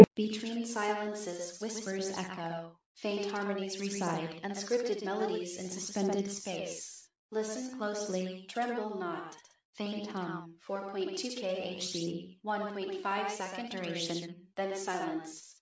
Between silences, whispers echo, faint harmonies reside, unscripted melodies in suspended space. Listen closely, tremble not. Faint hum, 4.2 kHz, 1.5 second duration, then silence.